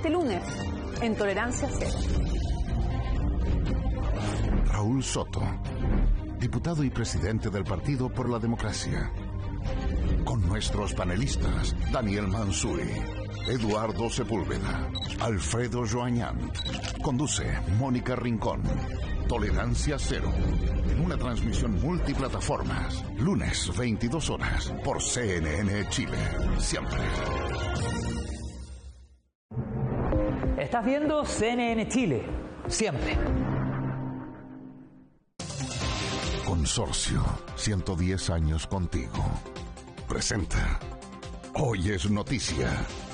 este lunes en Tolerancia Cero. Raúl Soto, diputado y presidente del Partido por la Democracia. Con nuestros panelistas, Daniel Mansuy, Eduardo Sepúlveda, Alfredo Joañán. Conduce Mónica Rincón. Tolerancia Cero, en una transmisión multiplataformas, lunes 22 horas, por CNN Chile. Siempre. Estás viendo CNN Chile. Siempre. Consorcio, 110 años contigo. Presenta. Hoy es noticia.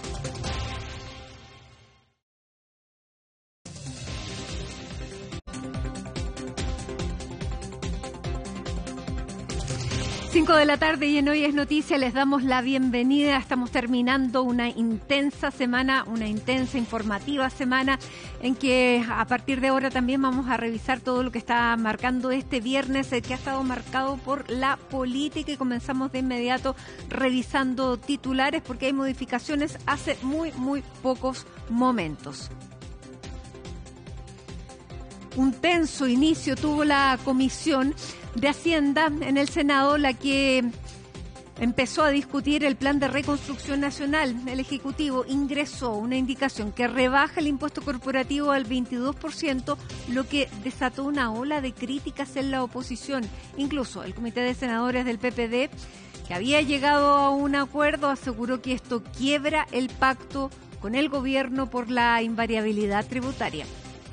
Cinco de la tarde y en Hoy es Noticia les damos la bienvenida. Estamos terminando una intensa semana, una intensa informativa semana en que a partir de ahora también vamos a revisar todo lo que está marcando este viernes, que ha estado marcado por la política, y comenzamos de inmediato revisando titulares porque hay modificaciones hace muy pocos momentos. Un tenso inicio tuvo la Comisión de Hacienda en el Senado, la que empezó a discutir el plan de reconstrucción nacional. El Ejecutivo ingresó una indicación que rebaja el impuesto corporativo al 22%, lo que desató una ola de críticas en la oposición. Incluso el Comité de Senadores del PPD, que había llegado a un acuerdo, aseguró que esto quiebra el pacto con el gobierno por la invariabilidad tributaria.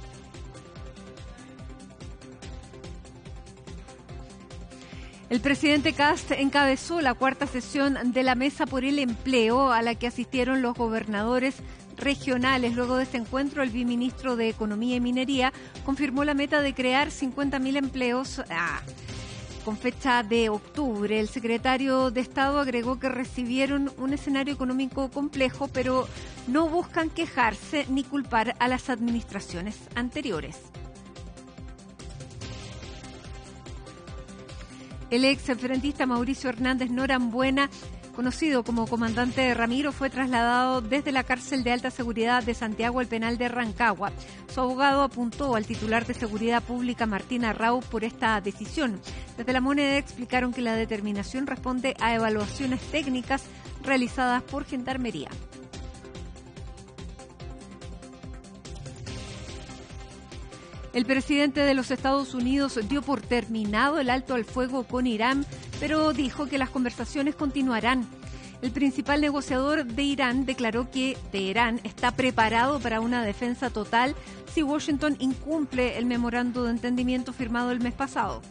El presidente Kast encabezó la cuarta sesión de la Mesa por el Empleo, a la que asistieron los gobernadores regionales. Luego de este encuentro, el viceministro de Economía y Minería confirmó la meta de crear 50.000 empleos con fecha de octubre. El secretario de Estado agregó que recibieron un escenario económico complejo, pero no buscan quejarse ni culpar a las administraciones anteriores. El exfrentista Mauricio Hernández Norambuena, conocido como comandante Ramiro, fue trasladado desde la cárcel de alta seguridad de Santiago al penal de Rancagua. Su abogado apuntó al titular de Seguridad Pública, Martín Arrau, por esta decisión. Desde La Moneda explicaron que la determinación responde a evaluaciones técnicas realizadas por Gendarmería. El presidente de los Estados Unidos dio por terminado el alto al fuego con Irán, pero dijo que las conversaciones continuarán. El principal negociador de Irán declaró que Teherán está preparado para una defensa total si Washington incumple el memorando de entendimiento firmado el mes pasado.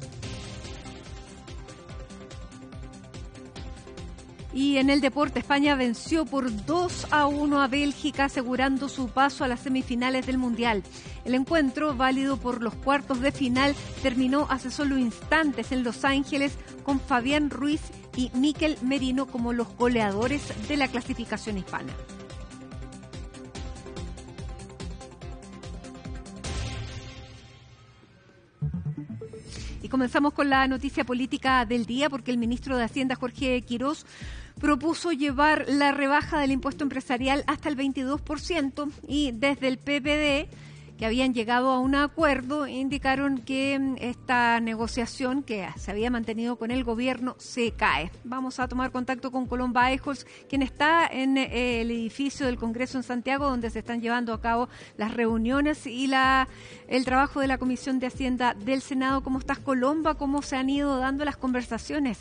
Y en el deporte, España venció por 2-1 a Bélgica, asegurando su paso a las semifinales del Mundial. El encuentro, válido por los cuartos de final, terminó hace solo instantes en Los Ángeles, con Fabián Ruiz y Mikel Merino como los goleadores de la clasificación hispana. Y comenzamos con la noticia política del día, porque el ministro de Hacienda, Jorge Quirós, propuso llevar la rebaja del impuesto empresarial hasta el 22%, y desde el PPD, que habían llegado a un acuerdo, indicaron que esta negociación que se había mantenido con el gobierno se cae. Vamos a tomar contacto con Colomba Ejols, quien está en el edificio del Congreso en Santiago, donde se están llevando a cabo las reuniones y el trabajo de la Comisión de Hacienda del Senado. ¿Cómo estás, Colomba? ¿Cómo se han ido dando las conversaciones?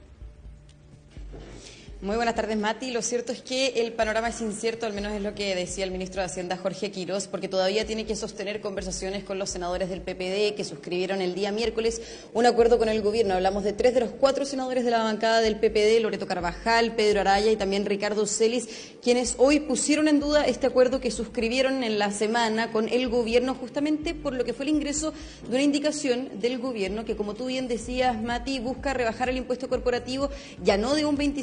Muy buenas tardes, Mati. Lo cierto es que el panorama es incierto, al menos es lo que decía el ministro de Hacienda, Jorge Quirós, porque todavía tiene que sostener conversaciones con los senadores del PPD, que suscribieron el día miércoles un acuerdo con el gobierno. Hablamos de 3 de los 4 senadores de la bancada del PPD, Loreto Carvajal, Pedro Araya y también Ricardo Celis, quienes hoy pusieron en duda este acuerdo que suscribieron en la semana con el gobierno, justamente por lo que fue el ingreso de una indicación del gobierno que, como tú bien decías, Mati, busca rebajar el impuesto corporativo ya no de un 27 a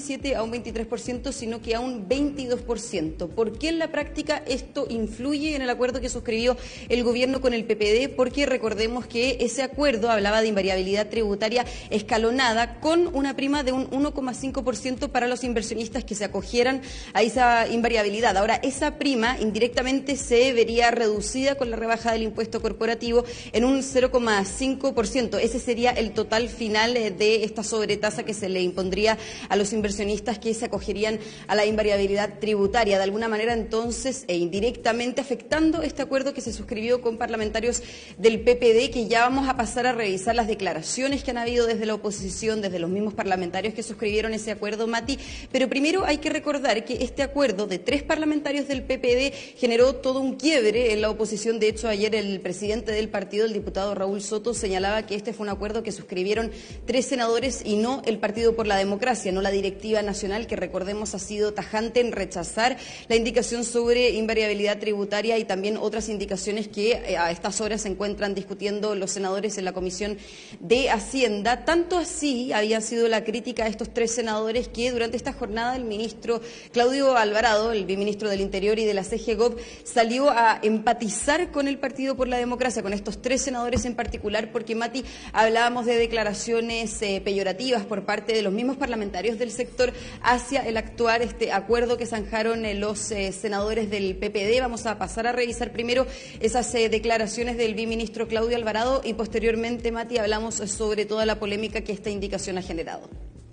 a un 23%, sino que a un 22%. ¿Por qué en la práctica esto influye en el acuerdo que suscribió el gobierno con el PPD? Porque recordemos que ese acuerdo hablaba de invariabilidad tributaria escalonada con una prima de un 1,5% para los inversionistas que se acogieran a esa invariabilidad. Ahora, esa prima indirectamente se vería reducida con la rebaja del impuesto corporativo en un 0,5%. Ese sería el total final de esta sobretasa que se le impondría a los inversionistas que se acogerían a la invariabilidad tributaria. De alguna manera, entonces, e indirectamente afectando este acuerdo que se suscribió con parlamentarios del PPD, que ya vamos a pasar a revisar las declaraciones que han habido desde la oposición, desde los mismos parlamentarios que suscribieron ese acuerdo, Mati. Pero primero hay que recordar que este acuerdo de 3 parlamentarios del PPD generó todo un quiebre en la oposición. De hecho, ayer el presidente del partido, el diputado Raúl Soto, señalaba que este fue un acuerdo que suscribieron 3 senadores y no el Partido por la Democracia, no la directiva nacional, que recordemos ha sido tajante en rechazar la indicación sobre invariabilidad tributaria y también otras indicaciones que a estas horas se encuentran discutiendo los senadores en la Comisión de Hacienda. Tanto así había sido la crítica a estos 3 senadores que durante esta jornada el ministro Claudio Alvarado, el viceministro del Interior y de la CGGOV, salió a empatizar con el Partido por la Democracia, con estos 3 senadores en particular, porque, Mati, hablábamos de declaraciones peyorativas por parte de los mismos parlamentarios del sector hacia el actuar este acuerdo que zanjaron los senadores del PPD. Vamos a pasar a revisar primero esas declaraciones del viceministro Claudio Alvarado y posteriormente, Mati, hablamos sobre toda la polémica que esta indicación ha generado.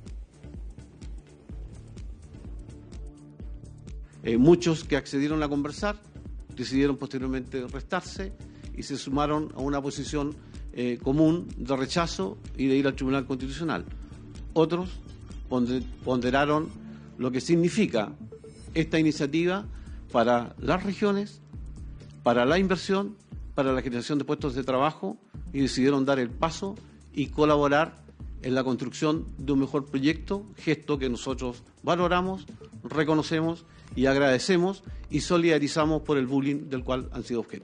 Muchos que accedieron a conversar decidieron posteriormente restarse y se sumaron a una posición común de rechazo y de ir al Tribunal Constitucional. Otros ponderaron lo que significa esta iniciativa para las regiones, para la inversión, para la generación de puestos de trabajo, y decidieron dar el paso y colaborar en la construcción de un mejor proyecto, gesto que nosotros valoramos, reconocemos y agradecemos y solidarizamos por el bullying del cual han sido objeto.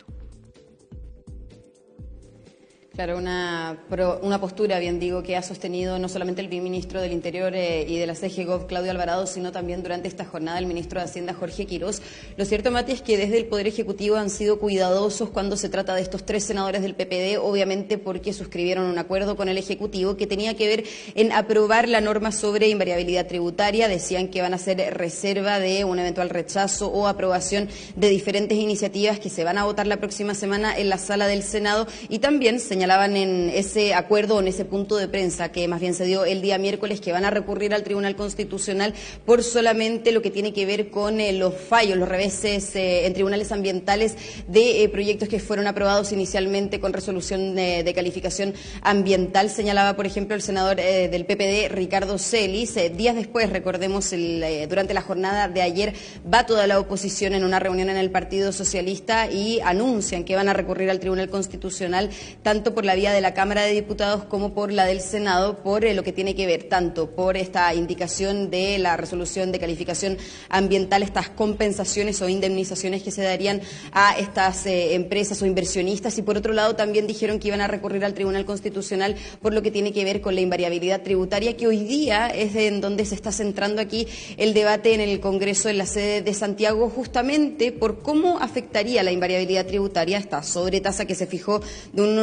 Claro, una postura, bien digo, que ha sostenido no solamente el viceministro del Interior y de la CGGOV, Claudio Alvarado, sino también durante esta jornada el ministro de Hacienda, Jorge Quirós. Lo cierto, Mati, es que desde el Poder Ejecutivo han sido cuidadosos cuando se trata de estos 3 senadores del PPD, obviamente porque suscribieron un acuerdo con el Ejecutivo que tenía que ver en aprobar la norma sobre invariabilidad tributaria. Decían que van a hacer reserva de un eventual rechazo o aprobación de diferentes iniciativas que se van a votar la próxima semana en la sala del Senado, y también señalaban en ese acuerdo, en ese punto de prensa que más bien se dio el día miércoles, que van a recurrir al Tribunal Constitucional por solamente lo que tiene que ver con los fallos, los reveses en tribunales ambientales de proyectos que fueron aprobados inicialmente con resolución de calificación ambiental. Señalaba, por ejemplo, el senador del PPD, Ricardo Celis. Días después, recordemos, durante la jornada de ayer, va toda la oposición en una reunión en el Partido Socialista y anuncian que van a recurrir al Tribunal Constitucional, tanto por la vía de la Cámara de Diputados como por la del Senado, por lo que tiene que ver tanto por esta indicación de la resolución de calificación ambiental, estas compensaciones o indemnizaciones que se darían a estas empresas o inversionistas, y por otro lado también dijeron que iban a recurrir al Tribunal Constitucional por lo que tiene que ver con la invariabilidad tributaria, que hoy día es en donde se está centrando aquí el debate en el Congreso, en la sede de Santiago, justamente por cómo afectaría la invariabilidad tributaria, esta sobretasa que se fijó de un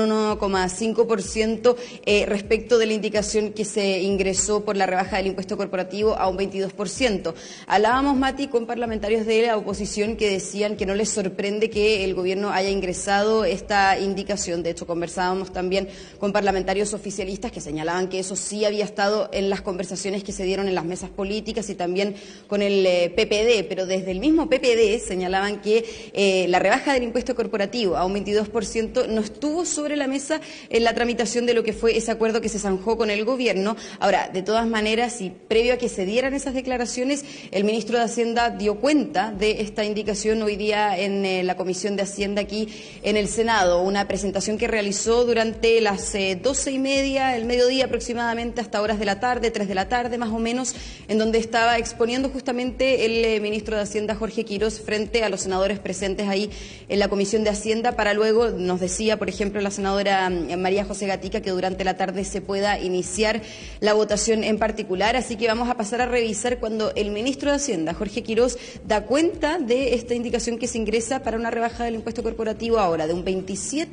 1,5% respecto de la indicación que se ingresó por la rebaja del impuesto corporativo a un 22%. Hablábamos, Mati, con parlamentarios de la oposición que decían que no les sorprende que el gobierno haya ingresado esta indicación. De hecho, conversábamos también con parlamentarios oficialistas que señalaban que eso sí había estado en las conversaciones que se dieron en las mesas políticas y también con el PPD, pero desde el mismo PPD señalaban que la rebaja del impuesto corporativo a un 22% no estuvo sobre la mesa en la tramitación de lo que fue ese acuerdo que se zanjó con el gobierno. Ahora, de todas maneras, y previo a que se dieran esas declaraciones, el ministro de Hacienda dio cuenta de esta indicación hoy día en la Comisión de Hacienda aquí en el Senado, una presentación que realizó durante las 12:30, el mediodía aproximadamente, hasta horas de la tarde, 3 de la tarde más o menos, en donde estaba exponiendo justamente el ministro de Hacienda, Jorge Quirós, frente a los senadores presentes ahí en la Comisión de Hacienda, para luego, nos decía, por ejemplo, la senadora decía María José Gatica, que durante la tarde se pueda iniciar la votación en particular. Así que vamos a pasar a revisar cuando el ministro de Hacienda, Jorge Quirós, da cuenta de esta indicación que se ingresa para una rebaja del impuesto corporativo ahora de un 27